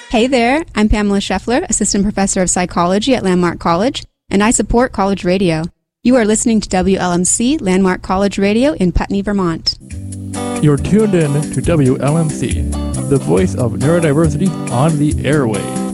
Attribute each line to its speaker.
Speaker 1: Hey there, I'm Pamela Scheffler, Assistant Professor of Psychology at Landmark College, and I support college radio. You are listening to WLMC Landmark College Radio in Putney, Vermont.
Speaker 2: You're tuned in to WLMC, the voice of neurodiversity on the airwaves.